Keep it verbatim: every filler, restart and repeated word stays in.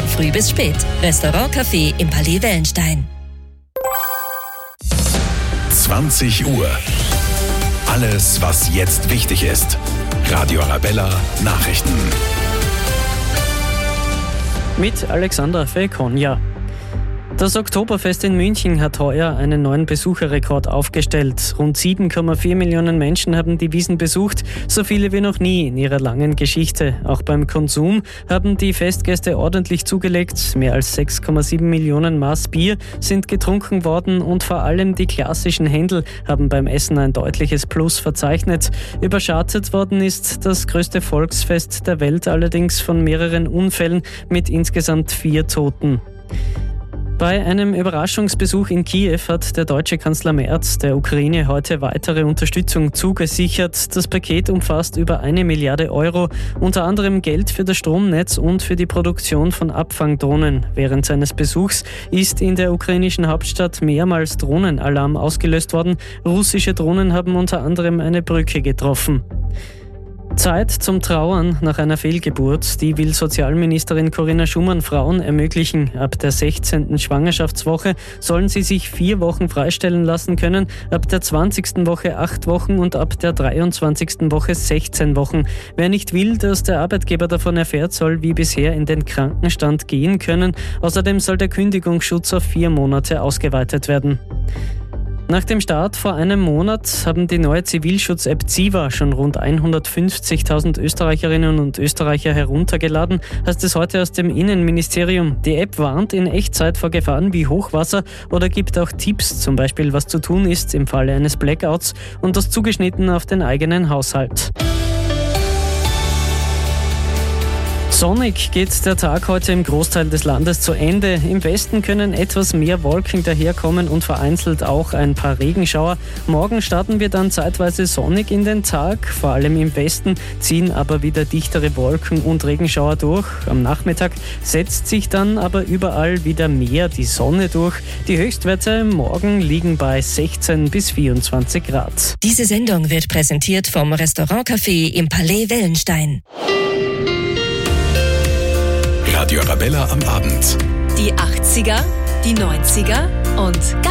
Von früh bis spät. Restaurant Café im Palais Wellenstein. zwanzig Uhr. Alles, was jetzt wichtig ist. Radio Arabella Nachrichten. Mit Alexandra Felkonja. Das Oktoberfest in München hat heuer einen neuen Besucherrekord aufgestellt. Rund sieben Komma vier Millionen Menschen haben die Wiesn besucht, so viele wie noch nie in ihrer langen Geschichte. Auch beim Konsum haben die Festgäste ordentlich zugelegt. Mehr als sechs Komma sieben Millionen Maß Bier sind getrunken worden und vor allem die klassischen Händel haben beim Essen ein deutliches Plus verzeichnet. Überschattet worden ist das größte Volksfest der Welt allerdings von mehreren Unfällen mit insgesamt vier Toten. Bei einem Überraschungsbesuch in Kiew hat der deutsche Kanzler Merz der Ukraine heute weitere Unterstützung zugesichert. Das Paket umfasst über eine Milliarde Euro, unter anderem Geld für das Stromnetz und für die Produktion von Abfangdrohnen. Während seines Besuchs ist in der ukrainischen Hauptstadt mehrmals Drohnenalarm ausgelöst worden. Russische Drohnen haben unter anderem eine Brücke getroffen. Zeit zum Trauern nach einer Fehlgeburt. Die will Sozialministerin Corinna Schumann Frauen ermöglichen. Ab der sechzehnten Schwangerschaftswoche sollen sie sich vier Wochen freistellen lassen können, ab der zwanzigsten Woche acht Wochen und ab der dreiundzwanzigsten Woche sechzehn Wochen. Wer nicht will, dass der Arbeitgeber davon erfährt, soll wie bisher in den Krankenstand gehen können. Außerdem soll der Kündigungsschutz auf vier Monate ausgeweitet werden. Nach dem Start vor einem Monat haben die neue Zivilschutz-App Ziva schon rund hundertfünfzigtausend Österreicherinnen und Österreicher heruntergeladen, heißt es heute aus dem Innenministerium. Die App warnt in Echtzeit vor Gefahren wie Hochwasser oder gibt auch Tipps, zum Beispiel was zu tun ist im Falle eines Blackouts, und das zugeschnitten auf den eigenen Haushalt. Sonnig geht der Tag heute im Großteil des Landes zu Ende. Im Westen können etwas mehr Wolken daherkommen und vereinzelt auch ein paar Regenschauer. Morgen starten wir dann zeitweise sonnig in den Tag. Vor allem im Westen ziehen aber wieder dichtere Wolken und Regenschauer durch. Am Nachmittag setzt sich dann aber überall wieder mehr die Sonne durch. Die Höchstwerte morgen liegen bei sechzehn bis vierundzwanzig Grad. Diese Sendung wird präsentiert vom Restaurant Café im Palais Wellenstein. Radio Arabella am Abend. Die achtziger, die neunziger und